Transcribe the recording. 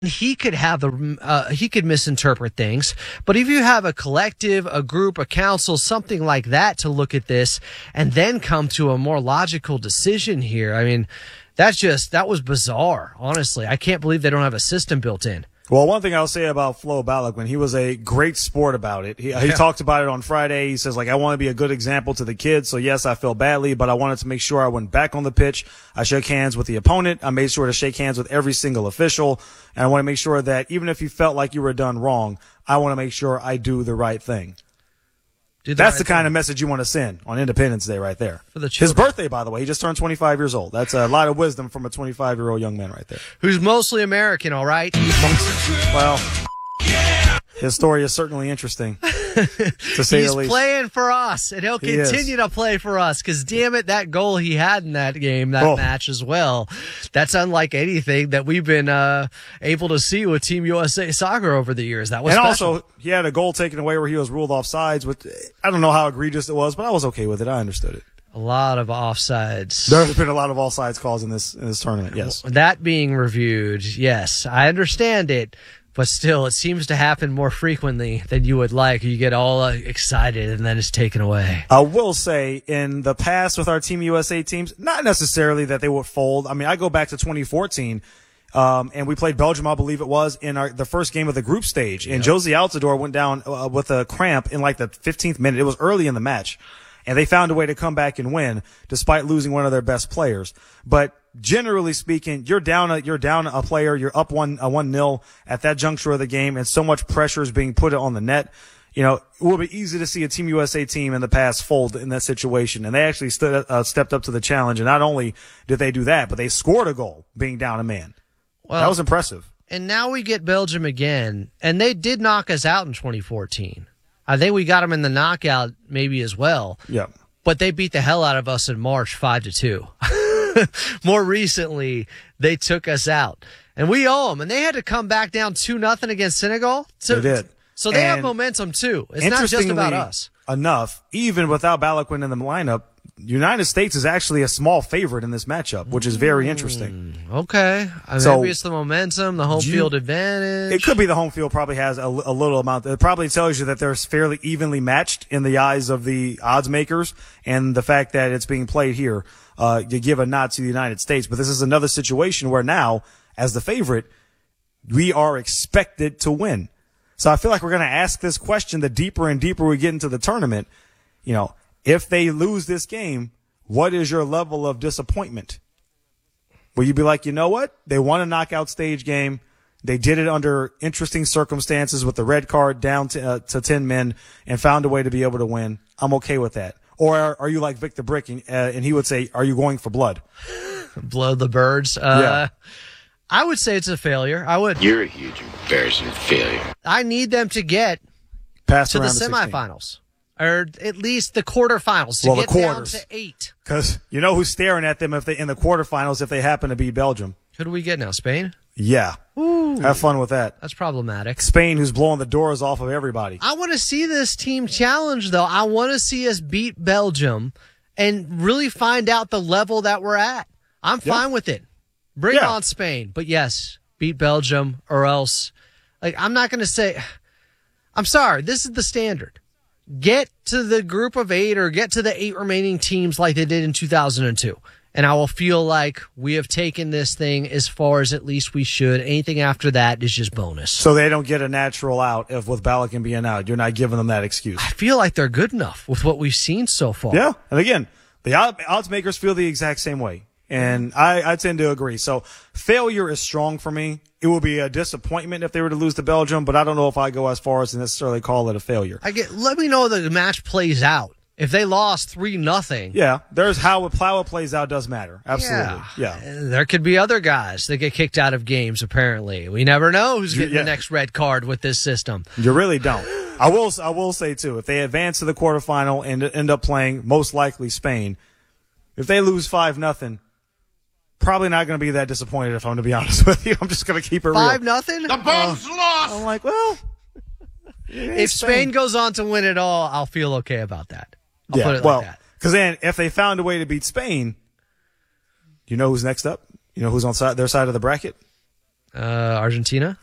he could have he could misinterpret things. But if you have a collective, a group, a council, something like that to look at this and then come to a more logical decision here, I mean, that was bizarre, honestly. I can't believe they don't have a system built in. Well, one thing I'll say about Flo Balogun, he was a great sport about it. He talked about it on Friday. He says, I want to be a good example to the kids. So, yes, I feel badly, but I wanted to make sure I went back on the pitch. I shook hands with the opponent. I made sure to shake hands with every single official. And I want to make sure that even if you felt like you were done wrong, I want to make sure I do the right thing. That's the kind of message you want to send on Independence Day right there. For the His birthday, by the way. He just turned 25 years old. That's a lot of wisdom from a 25-year-old young man right there. Who's mostly American, all right? Well, his story is certainly interesting, to say the least. He's playing for us, and he'll continue to play for us because, damn it, that goal he had in that game, match as well, that's unlike anything that we've been able to see with Team USA Soccer over the years. That was special. Also, he had a goal taken away where he was ruled offsides. I don't know how egregious it was, but I was okay with it. I understood it. A lot of offsides. There's been a lot of offsides calls in this tournament, yes. That being reviewed, yes, I understand it. But still, it seems to happen more frequently than you would like. You get all excited, and then it's taken away. I will say, in the past with our Team USA teams, not necessarily that they would fold. I mean, I go back to 2014, and we played Belgium, I believe it was, in the first game of the group stage. And Josie Altidore went down with a cramp in like the 15th minute. It was early in the match. And they found a way to come back and win despite losing one of their best players. But generally speaking, you're down a player, you're up 1-0 at that juncture of the game, and so much pressure is being put on the net. You know, it will be easy to see a Team USA team in the past fold in that situation. And they actually stepped up to the challenge. And not only did they do that, but they scored a goal being down a man. Well, that was impressive. And now we get Belgium again, and they did knock us out in 2014. I think we got them in the knockout maybe as well. Yeah. But they beat the hell out of us in March 5-2. More recently, they took us out. And we owe them. And they had to come back down 2-0 against Senegal. They did. So they have momentum too. It's not just about us. Enough, even without Balogun in the lineup, United States is actually a small favorite in this matchup, which is very interesting. Okay. Maybe it's the momentum, the home field advantage. It could be the home field probably has a little amount. It probably tells you that they're fairly evenly matched in the eyes of the odds makers, and the fact that it's being played here, you give a nod to the United States. But this is another situation where now, as the favorite, we are expected to win. So I feel like we're going to ask this question the deeper and deeper we get into the tournament. You know, if they lose this game, what is your level of disappointment? Will you be like, you know what? They won a knockout stage game. They did it under interesting circumstances with the red card down to 10 men and found a way to be able to win. I'm okay with that. Or are you like Victor Brick and he would say, are you going for blood? Blood the birds. Yeah. I would say it's a failure. I would. You're a huge embarrassing failure. I need them to get Pass to the around to 16. semifinals. Or at least the quarterfinals Well, to the get down quarters. to 8. Because you know who's staring at them if they in the quarterfinals if they happen to beat Belgium. Who do we get now? Spain? Yeah. Ooh. Have fun with that. That's problematic. Spain, who's blowing the doors off of everybody. I want to see this team challenge, though. I want to see us beat Belgium and really find out the level that we're at. I'm fine with it. Bring on Spain. But yes, beat Belgium or else. Like, I'm not going to say, I'm sorry, this is the standard. Get to the group of 8 or get to the 8 remaining teams like they did in 2002. And I will feel like we have taken this thing as far as at least we should. Anything after that is just bonus. So they don't get a natural out with Balogun being out. You're not giving them that excuse. I feel like they're good enough with what we've seen so far. Yeah. And again, the odds makers feel the exact same way. And I tend to agree. So failure is strong for me. It will be a disappointment if they were to lose to Belgium, but I don't know if I go as far as to necessarily call it a failure. Let me know that the match plays out. If they lost 3-0. Yeah, there's how it plays out does matter. Absolutely. Yeah. There could be other guys that get kicked out of games, apparently. We never know who's getting the next red card with this system. You really don't. I will say, too, if they advance to the quarterfinal and end up playing most likely Spain, if they lose 5-0, probably not going to be that disappointed, if I'm going to be honest with you. I'm just going to keep it real. 5-0? The boat's lost! I'm like, well. If Spain goes on to win it all, I'll feel okay about that. I'll put it like that. Because then if they found a way to beat Spain, you know who's next up? You know who's on their side of the bracket? Argentina.